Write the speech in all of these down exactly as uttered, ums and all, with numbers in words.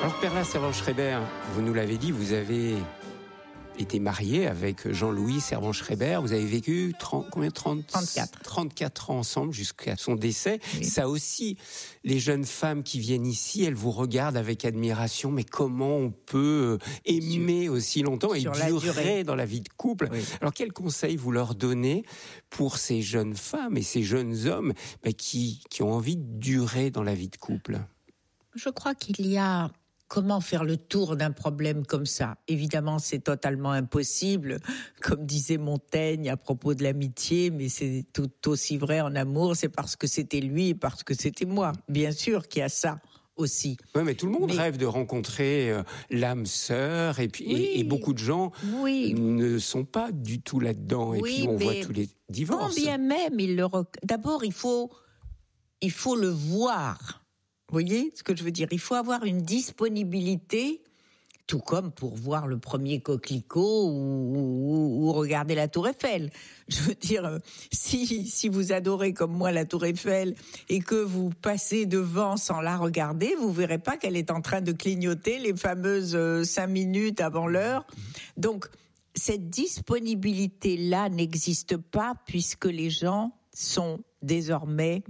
Alors Perla Servan-Schreiber, vous nous l'avez dit, vous avez été mariée avec Jean-Louis Servan-Schreiber. Vous avez vécu trente, combien, trente, trente-quatre. trente-quatre ans ensemble jusqu'à son décès. Oui. Ça aussi, les jeunes femmes qui viennent ici, elles vous regardent avec admiration. Mais comment on peut aimer sur, aussi longtemps et durer durée. dans la vie de couple? Oui. Alors quels conseils vous leur donnez pour ces jeunes femmes et ces jeunes hommes bah, qui, qui ont envie de durer dans la vie de couple? Je crois qu'il y a... Comment faire le tour d'un problème comme ça? Évidemment, c'est totalement impossible, comme disait Montaigne à propos de l'amitié, mais c'est tout aussi vrai en amour, c'est parce que c'était lui et parce que c'était moi. Bien sûr qu'il y a ça aussi. Oui, mais tout le monde mais... rêve de rencontrer euh, l'âme sœur, et puis oui. et, et beaucoup de gens oui. ne sont pas du tout là-dedans, et oui, puis on voit tous les divorces. Quand bien même, il le rec... d'abord, il faut, il faut le voir. Vous voyez ce que je veux dire? Il faut avoir une disponibilité, tout comme pour voir le premier coquelicot ou, ou, ou regarder la Tour Eiffel. Je veux dire, si, si vous adorez comme moi la Tour Eiffel et que vous passez devant sans la regarder, vous verrez pas qu'elle est en train de clignoter les fameuses euh, cinq minutes avant l'heure. Donc, cette disponibilité-là n'existe pas puisque les gens sont désormais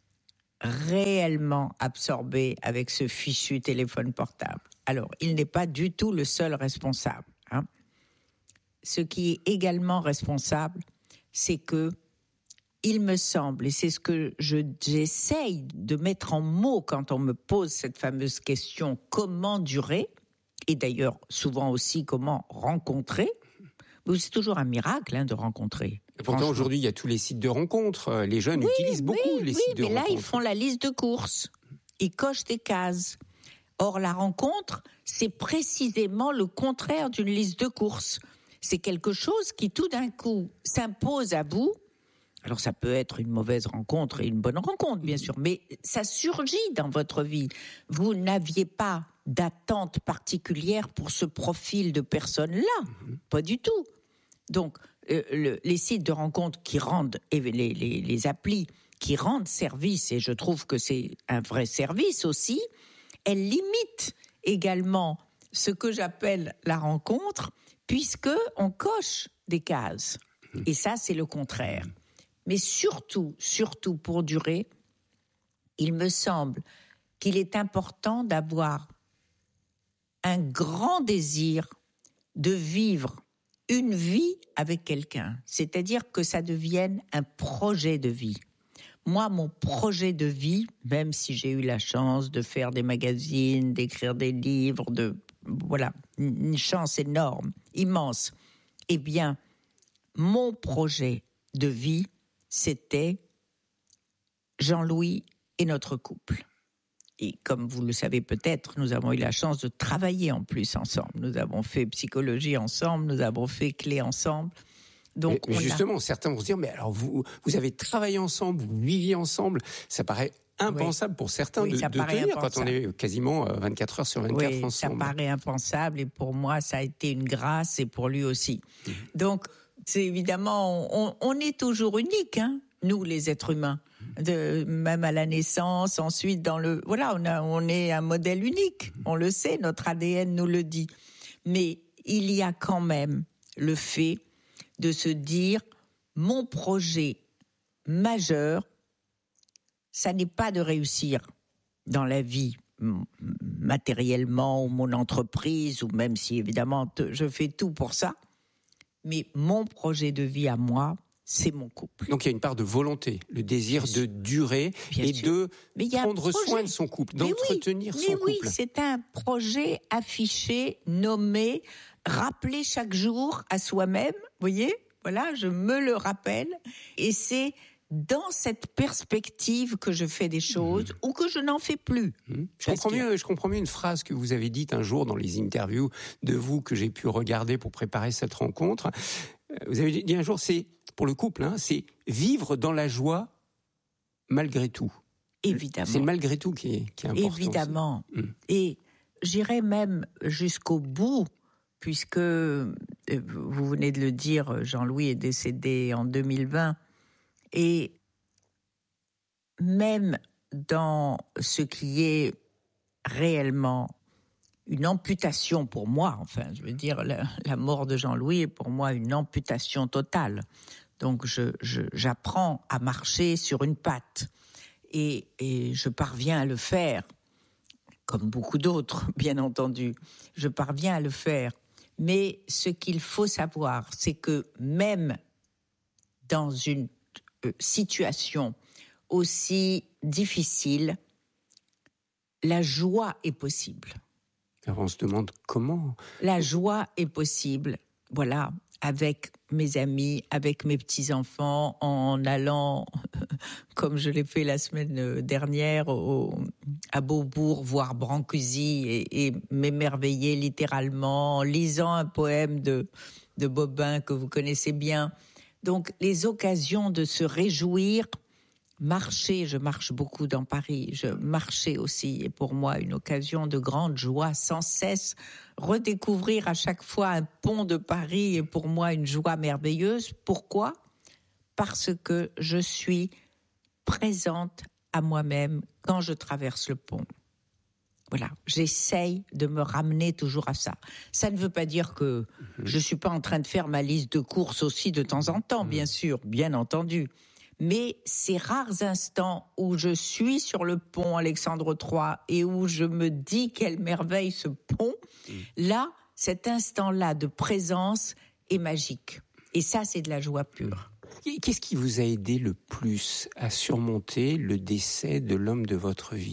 réellement absorbé avec ce fichu téléphone portable. Alors, il n'est pas du tout le seul responsable. Hein. Ce qui est également responsable, c'est que, il me semble, et c'est ce que je, j'essaye de mettre en mots quand on me pose cette fameuse question, comment durer, et d'ailleurs souvent aussi comment rencontrer. C'est toujours un miracle hein, de rencontrer. Et pourtant, aujourd'hui, il y a tous les sites de rencontres. Les jeunes oui, utilisent beaucoup oui, les oui, sites de rencontres. Oui, mais là, ils font la liste de courses. Ils cochent des cases. Or, la rencontre, c'est précisément le contraire d'une liste de courses. C'est quelque chose qui, tout d'un coup, s'impose à vous. Alors, ça peut être une mauvaise rencontre et une bonne rencontre, bien sûr, mais ça surgit dans votre vie. Vous n'aviez pas d'attente particulière pour ce profil de personne-là. Mm-hmm. Pas du tout. Donc, euh, le, les sites de rencontres qui rendent, et les, les, les applis qui rendent service, et je trouve que c'est un vrai service aussi, elles limitent également ce que j'appelle la rencontre, puisque on coche des cases. Et ça, c'est le contraire. Mais surtout, surtout pour durer, il me semble qu'il est important d'avoir un grand désir de vivre une vie avec quelqu'un. C'est-à-dire que ça devienne un projet de vie. Moi, mon projet de vie, même si j'ai eu la chance de faire des magazines, d'écrire des livres, de voilà, une chance énorme, immense, eh bien, mon projet de vie, c'était Jean-Louis et notre couple. Et comme vous le savez peut-être, nous avons eu la chance de travailler en plus ensemble. Nous avons fait psychologie ensemble, nous avons fait clé ensemble. Donc, mais, mais justement, a... certains vont se dire, mais alors vous, vous avez travaillé ensemble, vous viviez ensemble, ça paraît impensable oui. pour certains oui, de, de tenir impensable. Quand on est quasiment vingt-quatre heures sur vingt-quatre oui, ensemble. Ça paraît impensable et pour moi, ça a été une grâce et pour lui aussi. Mmh. Donc, c'est évidemment, on, on est toujours unique, hein, nous les êtres humains, de, même à la naissance, ensuite dans le, voilà, on, a, on est un modèle unique, on le sait, notre A D N nous le dit. Mais il y a quand même le fait de se dire, mon projet majeur, ça n'est pas de réussir dans la vie matériellement ou mon entreprise, ou même si évidemment je fais tout pour ça, mais mon projet de vie à moi, c'est mon couple. Donc il y a une part de volonté, le désir de durer Bien et sûr. de prendre soin de son couple, d'entretenir oui, son mais couple. Oui, c'est un projet affiché, nommé, rappelé chaque jour à soi-même, vous voyez, voilà, je me le rappelle, et c'est dans cette perspective que je fais des choses mmh. ou que je n'en fais plus. Mmh. Je comprends que... mieux, je comprends mieux une phrase que vous avez dite un jour dans les interviews de vous que j'ai pu regarder pour préparer cette rencontre. Vous avez dit un jour, c'est pour le couple, hein, c'est vivre dans la joie malgré tout. Évidemment. C'est le malgré tout qui est, qui est important. Évidemment. Mmh. Et j'irai même jusqu'au bout, puisque vous venez de le dire, Jean-Louis est décédé en deux mille vingt. Et même dans ce qui est réellement une amputation pour moi. Enfin, je veux dire, la, la mort de Jean-Louis est pour moi une amputation totale. Donc, je, je, j'apprends à marcher sur une patte. Et, et je parviens à le faire, comme beaucoup d'autres, bien entendu. Je parviens à le faire. Mais ce qu'il faut savoir, c'est que même dans une euh, situation aussi difficile, la joie est possible. Alors on se demande comment. La joie est possible, voilà, avec mes amis, avec mes petits-enfants, en allant, comme je l'ai fait la semaine dernière, au, à Beaubourg, voir Brancusi et, et m'émerveiller littéralement, en lisant un poème de, de Bobin que vous connaissez bien. Donc, les occasions de se réjouir. Marcher, je marche beaucoup dans Paris, je marchais aussi, et pour moi une occasion de grande joie sans cesse. Redécouvrir à chaque fois un pont de Paris est pour moi une joie merveilleuse. Pourquoi ? Parce que je suis présente à moi-même quand je traverse le pont. Voilà, j'essaye de me ramener toujours à ça. Ça ne veut pas dire que je ne suis pas en train de faire ma liste de courses aussi de temps en temps, bien sûr, bien entendu. Mais ces rares instants où je suis sur le pont Alexandre trois et où je me dis quelle merveille ce pont, mmh. là, cet instant-là de présence est magique. Et ça, c'est de la joie pure. Qu'est-ce qui vous a aidé le plus à surmonter le décès de l'homme de votre vie ?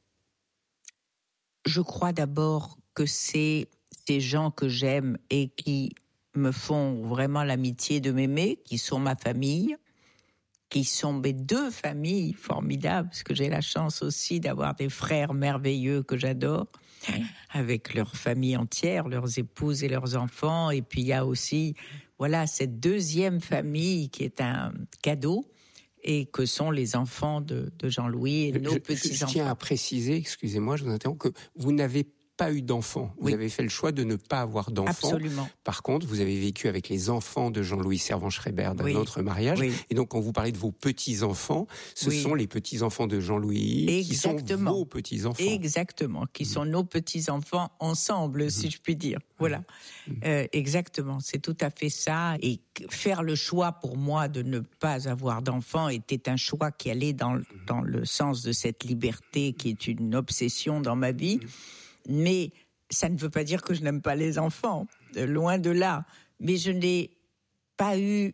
Je crois d'abord que c'est ces gens que j'aime et qui me font vraiment l'amitié de m'aimer, qui sont ma famille, qui sont mes deux familles formidables, parce que j'ai la chance aussi d'avoir des frères merveilleux que j'adore, avec leur famille entière, leurs épouses et leurs enfants. Et puis il y a aussi, voilà, cette deuxième famille qui est un cadeau, et que sont les enfants de, de Jean-Louis et nos je, petits-enfants. Je tiens à préciser, excusez-moi, je vous interromps, que vous n'avez pas eu d'enfants. Vous oui. avez fait le choix de ne pas avoir d'enfants. Absolument. Par contre, vous avez vécu avec les enfants de Jean-Louis Servan-Schreiber d'un oui. autre mariage. Oui. Et donc, quand vous parlez de vos petits-enfants, ce oui. sont les petits-enfants de Jean-Louis Exactement. qui sont vos petits-enfants. Exactement, qui mmh. sont nos petits-enfants ensemble, mmh. si je puis dire. Voilà, mmh. euh, exactement, c'est tout à fait ça. Et faire le choix pour moi de ne pas avoir d'enfants était un choix qui allait dans, mmh. dans le sens de cette liberté qui est une obsession dans ma vie. Mmh. Mais ça ne veut pas dire que je n'aime pas les enfants, loin de là. Mais je n'ai pas eu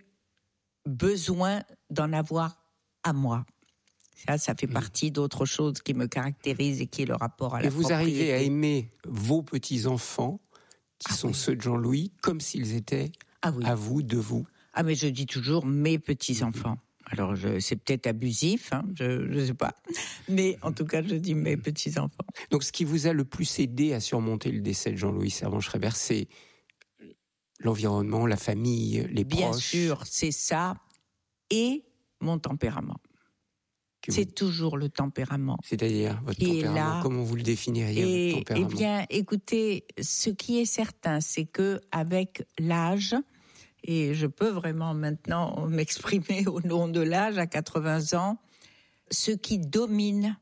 besoin d'en avoir à moi. Ça, ça fait partie d'autres choses qui me caractérisent et qui est le rapport à la propriété. Et vous propriété. arrivez à aimer vos petits-enfants, qui ah sont oui. ceux de Jean-Louis, comme s'ils étaient ah oui. à vous, de vous. Ah mais je dis toujours mes petits-enfants. Alors, je, c'est peut-être abusif, hein, je ne sais pas. Mais en tout cas, je dis mes petits-enfants. Donc, ce qui vous a le plus aidé à surmonter le décès de Jean-Louis Servan-Schreiber, c'est l'environnement, la famille, les Bien proches. Bien sûr, c'est ça. Et mon tempérament. Que c'est vous... toujours le tempérament. C'est-à-dire, votre tempérament, là, comment vous le définiriez, et, votre tempérament ? Eh bien, écoutez, ce qui est certain, c'est qu'avec l'âge... Et je peux vraiment maintenant m'exprimer au nom de l'âge, à quatre-vingts ans, ce qui domine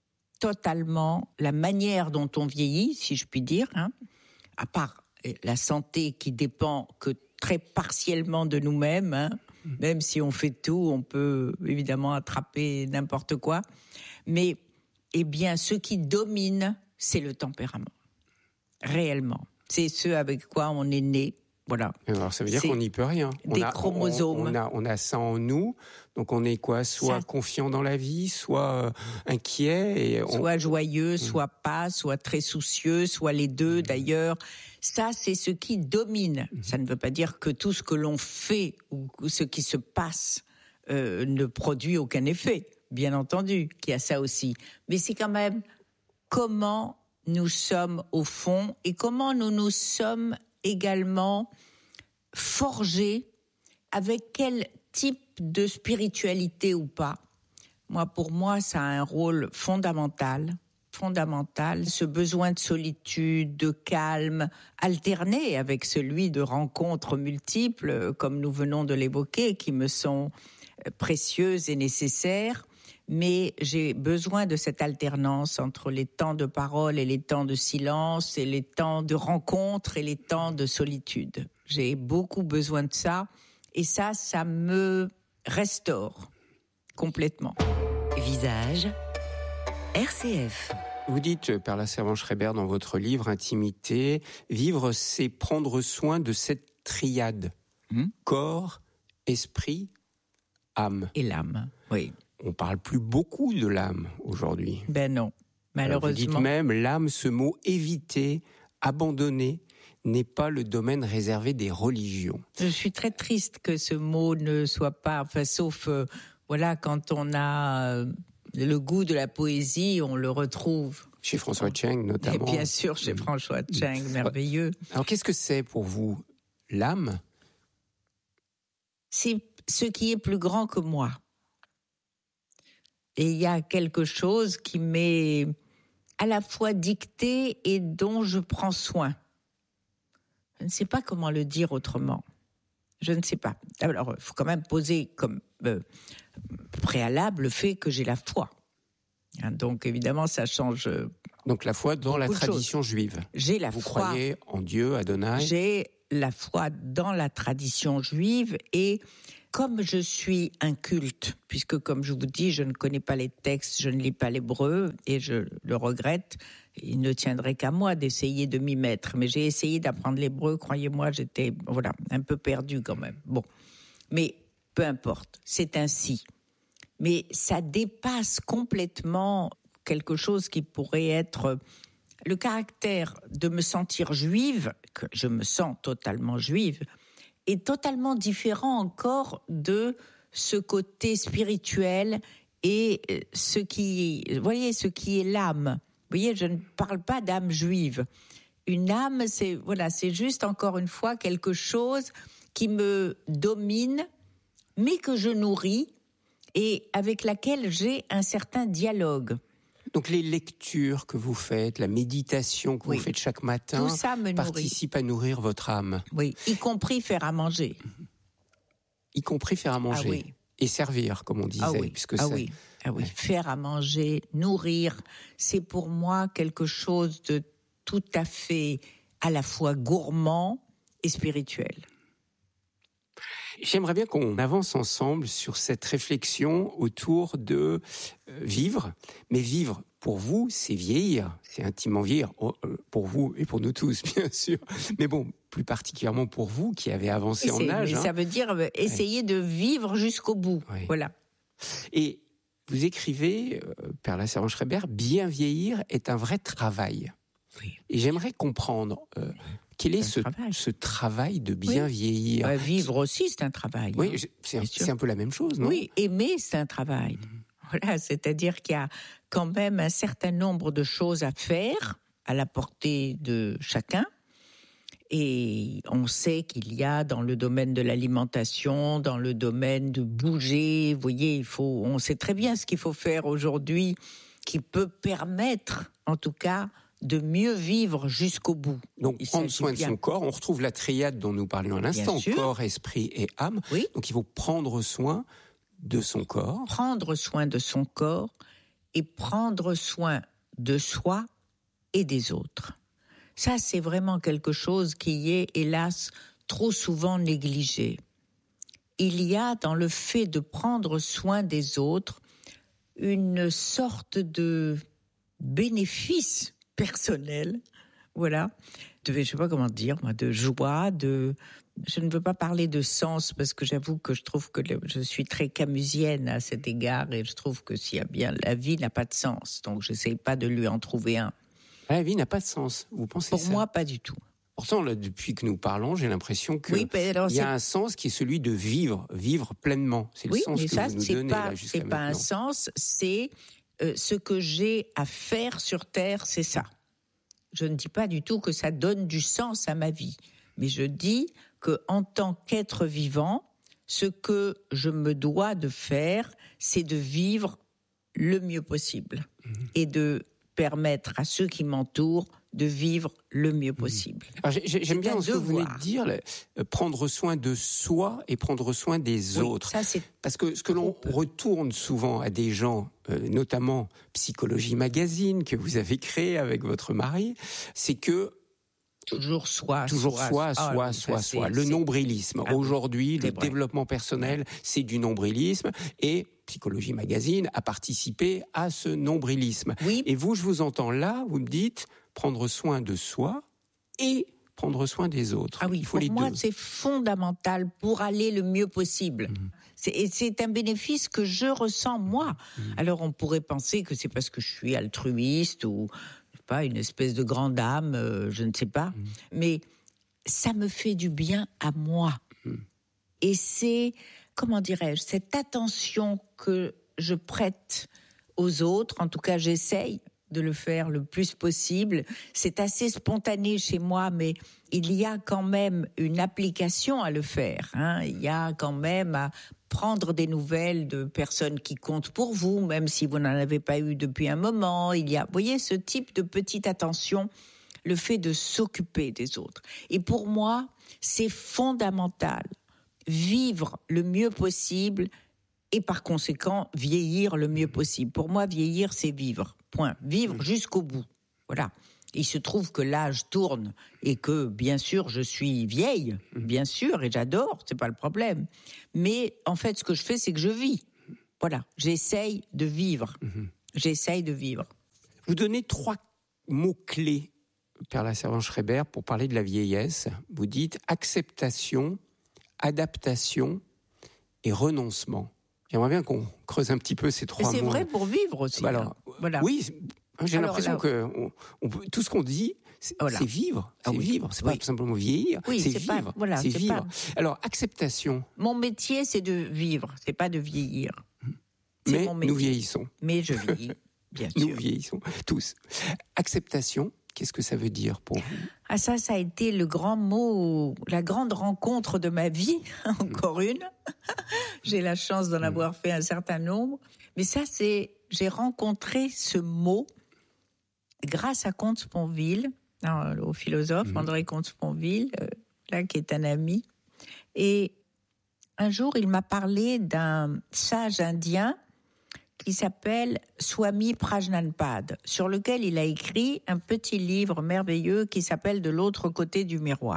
totalement la manière dont on vieillit, si je puis dire, hein, à part la santé qui dépend que très partiellement de nous-mêmes, hein, même si on fait tout, on peut évidemment attraper n'importe quoi, mais eh bien, ce qui domine, c'est le tempérament, réellement. C'est ce avec quoi on est né. Voilà. Alors, ça veut dire c'est qu'on n'y peut rien. On des a, chromosomes. On, on, a, on a ça en nous, donc on est quoi ? Soit ça. confiant dans la vie, soit euh, inquiet. Et on... Soit joyeux, mmh. soit pas, soit très soucieux, soit les deux mmh. d'ailleurs. Ça, c'est ce qui domine. Mmh. Ça ne veut pas dire que tout ce que l'on fait ou ce qui se passe euh, ne produit aucun effet. Bien entendu qu'il y a ça aussi. Mais c'est quand même comment nous sommes au fond et comment nous nous sommes également forgé avec quel type de spiritualité ou pas. Moi, pour moi, ça a un rôle fondamental, fondamental. Ce besoin de solitude, de calme, alterné avec celui de rencontres multiples, comme nous venons de l'évoquer, qui me sont précieuses et nécessaires. mais j'ai besoin de cette alternance entre les temps de parole et les temps de silence, et les temps de rencontre et les temps de solitude. J'ai beaucoup besoin de ça, et ça, ça me restaure complètement. Visage, R C F. Vous dites, Perla Servan-Schreiber, dans votre livre Intimité, vivre, c'est prendre soin de cette triade. Mmh. Corps, esprit, âme. Et l'âme, oui. On parle plus beaucoup de l'âme aujourd'hui. Ben non, malheureusement. Vous dites même, l'âme, ce mot évité, abandonné, n'est pas le domaine réservé des religions. Je suis très triste que ce mot ne soit pas, enfin, sauf, euh, voilà, quand on a euh, le goût de la poésie, on le retrouve. Chez François Tcheng, notamment. Et bien sûr, chez François Tcheng, merveilleux. Alors, qu'est-ce que c'est pour vous, l'âme ? C'est ce qui est plus grand que moi. Et il y a quelque chose qui m'est à la fois dicté et dont je prends soin. Je ne sais pas comment le dire autrement. Je ne sais pas. Alors, il faut quand même poser comme euh, préalable le fait que j'ai la foi. Hein, donc, évidemment, ça change. Euh, donc, la foi dans la tradition juive. J'ai la Vous foi. Vous croyez en Dieu, Adonai ? J'ai la foi dans la tradition juive, et comme je suis inculte, puisque comme je vous dis, je ne connais pas les textes, je ne lis pas l'hébreu, et je le regrette, il ne tiendrait qu'à moi d'essayer de m'y mettre. Mais j'ai essayé d'apprendre l'hébreu, croyez-moi, j'étais voilà, un peu perdue quand même. Bon, mais peu importe, c'est ainsi. Mais ça dépasse complètement quelque chose qui pourrait être le caractère de me sentir juive, que je me sens totalement juive, est totalement différent encore de ce côté spirituel et ce qui, vous voyez, ce qui est l'âme. Vous voyez, je ne parle pas d'âme juive. Une âme, c'est, voilà, c'est juste encore une fois quelque chose qui me domine, mais que je nourris et avec laquelle j'ai un certain dialogue. Donc les lectures que vous faites, la méditation que oui. vous faites chaque matin, tout ça me participe à nourrir votre âme. Oui, y compris faire à manger. Y compris faire à manger. Ah oui. Et servir, comme on disait. Ah oui, puisque ah, c'est... oui. ah oui, faire à manger, nourrir, c'est pour moi quelque chose de tout à fait à la fois gourmand et spirituel. J'aimerais bien qu'on avance ensemble sur cette réflexion autour de euh, vivre. Mais vivre, pour vous, c'est vieillir. C'est intimement vieillir. Oh, euh, pour vous et pour nous tous, bien sûr. Mais bon, plus particulièrement pour vous qui avez avancé en âge. Mais hein. Ça veut dire euh, essayer ouais. de vivre jusqu'au bout. Ouais. Voilà. Et vous écrivez, euh, Perla Servan-Schreiber, bien vieillir est un vrai travail. Oui. Et j'aimerais comprendre... Euh, Quel est ce travail. ce travail de bien oui. vieillir ? Ouais, Vivre aussi, c'est un travail. Oui, hein, c'est, un, c'est un peu la même chose, non ? Oui, aimer, c'est un travail. Mmh. Voilà, c'est-à-dire qu'il y a quand même un certain nombre de choses à faire à la portée de chacun. Et on sait qu'il y a dans le domaine de l'alimentation, dans le domaine de bouger, vous voyez, il faut, on sait très bien ce qu'il faut faire aujourd'hui qui peut permettre, en tout cas, de mieux vivre jusqu'au bout. Donc, il prendre soin de bien. son corps, on retrouve la triade dont nous parlions à l'instant, corps, esprit et âme. Oui. Donc, il faut prendre soin de son corps. Prendre soin de son corps et prendre soin de soi et des autres. Ça, c'est vraiment quelque chose qui est, hélas, trop souvent négligé. Il y a dans le fait de prendre soin des autres une sorte de bénéfice personnel, voilà, de, je ne sais pas comment dire, moi, de joie, de... Je ne veux pas parler de sens, parce que j'avoue que je trouve que le, je suis très camusienne à cet égard, et je trouve que s'il y a bien, la vie n'a pas de sens, donc je n'essaie pas de lui en trouver un. La vie n'a pas de sens, vous pensez Pour ça ? moi, pas du tout. Pourtant, là, depuis que nous parlons, j'ai l'impression qu'il oui, y a c'est... un sens qui est celui de vivre, vivre pleinement. C'est le oui, sens mais que ça, vous nous c'est donnez pas, là, jusqu'à c'est maintenant. pas un sens, c'est... Euh, ce que j'ai à faire sur Terre, c'est ça. Je ne dis pas du tout que ça donne du sens à ma vie, mais je dis qu'en tant qu'être vivant, ce que je me dois de faire, c'est de vivre le mieux possible mmh. et de permettre à ceux qui m'entourent de vivre le mieux possible. Alors, j'ai, j'aime bien ce que vous venez de dire, le, prendre soin de soi et prendre soin des oui, autres. Ça, c'est Parce que ce que l'on retourne souvent à des gens, euh, notamment Psychologie Magazine, que vous avez créé avec votre mari, c'est que Toujours soi, Toujours soi, soi, soi, ah, soi, ça, soi. c'est, Le c'est... nombrilisme. Ah, Aujourd'hui, le vrai. développement personnel, c'est du nombrilisme. Et Psychologie Magazine a participé à ce nombrilisme. Oui. Et vous, je vous entends là, vous me dites prendre soin de soi et prendre soin des autres. Ah oui, il faut pour les moi, deux. c'est fondamental pour aller le mieux possible. Mmh. C'est, et c'est un bénéfice que je ressens, moi. Mmh. Alors, on pourrait penser que c'est parce que je suis altruiste ou... pas une espèce de grande âme, euh, je ne sais pas, mmh. mais ça me fait du bien à moi. Mmh. Et c'est, comment dirais-je, cette attention que je prête aux autres, en tout cas j'essaye de le faire le plus possible. C'est assez spontané chez moi, mais il y a quand même une application à le faire. Hein. Il y a quand même à prendre des nouvelles de personnes qui comptent pour vous, même si vous n'en avez pas eu depuis un moment. Il y a, vous voyez, ce type de petite attention, le fait de s'occuper des autres. Et pour moi, c'est fondamental. Vivre le mieux possible et par conséquent, vieillir le mieux possible. Pour moi, vieillir, c'est vivre. Point. Vivre jusqu'au bout. Voilà. Il se trouve que l'âge tourne et que, bien sûr, je suis vieille, bien sûr, et j'adore, c'est pas le problème. Mais en fait, ce que je fais, c'est que je vis. Voilà. J'essaye de vivre. J'essaye de vivre. Vous donnez trois mots-clés, Perla Servan-Schreiber, pour parler de la vieillesse. Vous dites acceptation, adaptation et renoncement. J'aimerais bien qu'on creuse un petit peu ces trois c'est mots. C'est vrai pour vivre aussi. Bah alors, voilà. Oui, j'ai alors, l'impression là, que on, on peut, tout ce qu'on dit, c'est, voilà. c'est vivre. C'est ah oui. vivre. C'est oui. pas tout simplement vieillir. Oui, c'est, c'est vivre. Pas, voilà, c'est, c'est vivre. Pas... Alors, acceptation. Mon métier, c'est de vivre. C'est pas de vieillir. C'est Mais mon métier. Nous vieillissons. Mais je vieillis, bien sûr. Nous vieillissons tous. Acceptation. Qu'est-ce que ça veut dire pour vous ? Ah ça, ça a été le grand mot, la grande rencontre de ma vie, encore une. J'ai la chance d'en avoir fait un certain nombre. Mais ça, c'est, j'ai rencontré ce mot grâce à Comte-Sponville, non, au philosophe mmh. André Comte-Sponville, euh, là, qui est un ami. Et un jour, il m'a parlé d'un sage indien qui s'appelle Swami Prajnanpad, sur lequel il a écrit un petit livre merveilleux qui s'appelle « De l'autre côté du miroir ».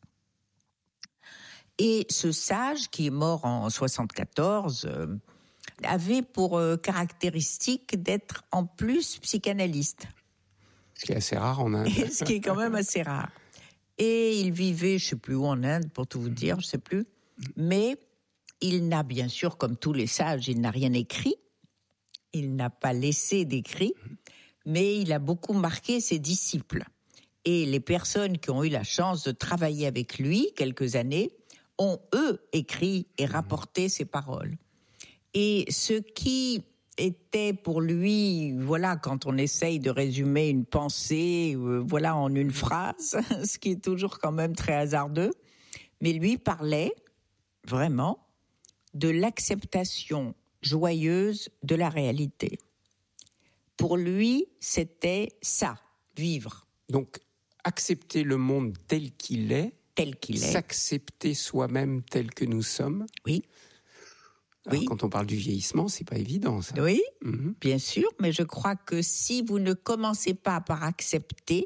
Et ce sage, qui est mort en soixante-quatorze, euh, avait pour euh, caractéristique d'être en plus psychanalyste. Ce qui est assez rare en Inde. Et ce qui est quand même assez rare. Et il vivait, je ne sais plus où en Inde, pour tout vous dire, je ne sais plus. Mais il n'a bien sûr, comme tous les sages, il n'a rien écrit. Il n'a pas laissé d'écrit, mais il a beaucoup marqué ses disciples. Et les personnes qui ont eu la chance de travailler avec lui quelques années ont, eux, écrit et rapporté ses paroles. Et ce qui était pour lui, voilà, quand on essaye de résumer une pensée, euh, voilà, en une phrase, ce qui est toujours quand même très hasardeux, mais lui parlait vraiment de l'acceptation joyeuse de la réalité. Pour lui, c'était ça, vivre. Donc, accepter le monde tel qu'il est, tel qu'il est, s'accepter soi-même tel que nous sommes. Oui. Alors, oui. Quand on parle du vieillissement, c'est pas évident, ça. Oui, mm-hmm. bien sûr, mais je crois que si vous ne commencez pas par accepter,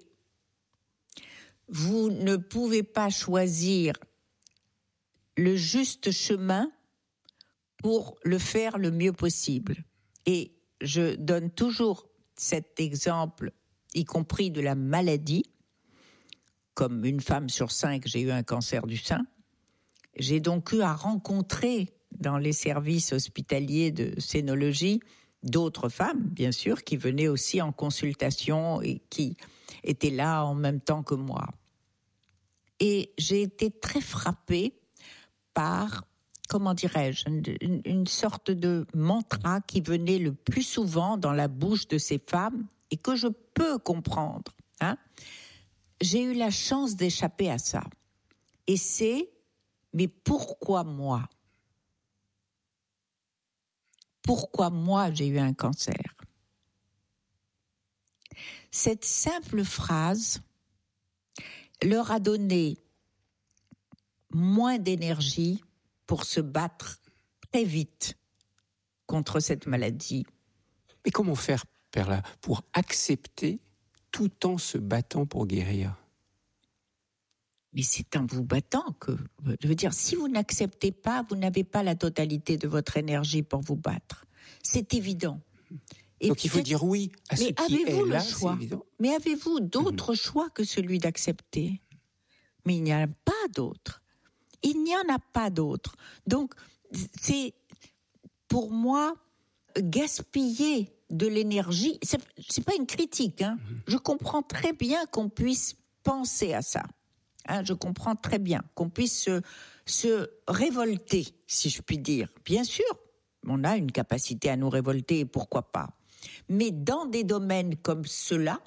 vous ne pouvez pas choisir le juste chemin pour le faire le mieux possible. Et je donne toujours cet exemple, y compris de la maladie. Comme une femme sur cinq, j'ai eu un cancer du sein. J'ai donc eu à rencontrer dans les services hospitaliers de scénologie d'autres femmes, bien sûr, qui venaient aussi en consultation et qui étaient là en même temps que moi. Et j'ai été très frappée par, comment dirais-je, une, une sorte de mantra qui venait le plus souvent dans la bouche de ces femmes et que je peux comprendre. Hein. J'ai eu la chance d'échapper à ça. Et c'est, mais pourquoi moi ? Pourquoi moi j'ai eu un cancer ? Cette simple phrase leur a donné moins d'énergie pour se battre très vite contre cette maladie. Mais comment faire, Perla, pour accepter tout en se battant pour guérir ? Mais c'est en vous battant que... Je veux dire, si vous n'acceptez pas, vous n'avez pas la totalité de votre énergie pour vous battre. C'est évident. Et donc il faut dire oui à ce qui est là, c'est évident. Mais avez-vous d'autres mmh. choix que celui d'accepter ? Mais il n'y en a pas d'autre. Il n'y en a pas d'autre. Donc, c'est, pour moi, gaspiller de l'énergie. C'est, c'est pas une critique, hein. Mmh. Je comprends très bien qu'on puisse penser à ça. Hein, je comprends très bien qu'on puisse se, se révolter, si je puis dire. Bien sûr, on a une capacité à nous révolter, pourquoi pas. Mais dans des domaines comme ceux-là,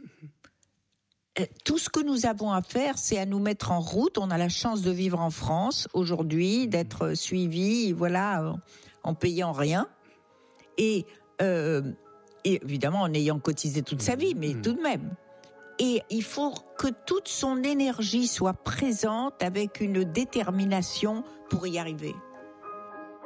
tout ce que nous avons à faire, c'est à nous mettre en route. On a la chance de vivre en France aujourd'hui, d'être suivis, voilà, en payant rien. Et, euh, et évidemment, en ayant cotisé toute sa vie, mais tout de même. Et il faut que toute son énergie soit présente avec une détermination pour y arriver.